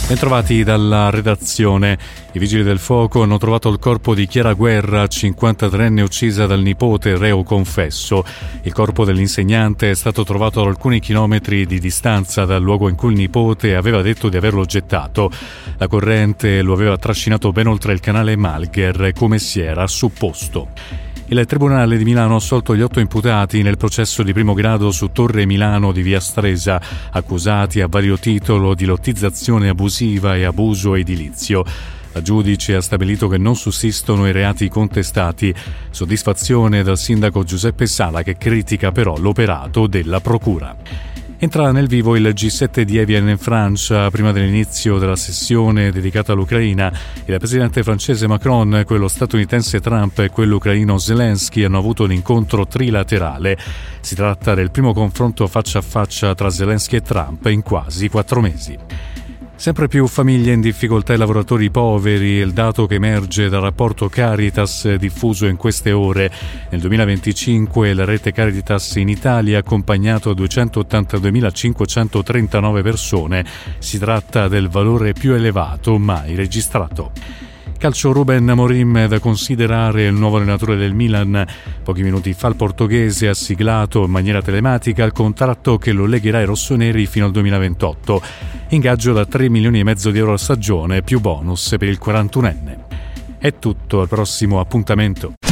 Bentrovati dalla redazione. I vigili del fuoco hanno trovato il corpo di Chiara Guerra, 53enne uccisa dal nipote reo confesso. Il corpo dell'insegnante è stato trovato a alcuni chilometri di distanza dal luogo in cui il nipote aveva detto di averlo gettato. La corrente lo aveva trascinato ben oltre il canale Malgher, come si era supposto. Il Tribunale di Milano ha assolto gli 8 imputati nel processo di primo grado su Torre Milano di via Stresa, accusati a vario titolo di lottizzazione abusiva e abuso edilizio. La giudice ha stabilito che non sussistono i reati contestati. Soddisfazione dal sindaco Giuseppe Sala, che critica però l'operato della procura. Entra nel vivo il G7 di Evian in Francia prima dell'inizio della sessione dedicata all'Ucraina. Il presidente francese Macron, quello statunitense Trump e quello ucraino Zelensky hanno avuto un incontro trilaterale. Si tratta del primo confronto faccia a faccia tra Zelensky e Trump in quasi 4 mesi. Sempre più famiglie in difficoltà e lavoratori poveri è il dato che emerge dal rapporto Caritas diffuso in queste ore. Nel 2025 la rete Caritas in Italia ha accompagnato 282.539 persone. Si tratta del valore più elevato mai registrato. Calcio, Ruben Amorim è da considerare il nuovo allenatore del Milan. Pochi minuti fa il portoghese ha siglato in maniera telematica il contratto che lo legherà ai rossoneri fino al 2028. Ingaggio da 3,5 milioni di euro a stagione più bonus per il 41enne. È tutto, al prossimo appuntamento.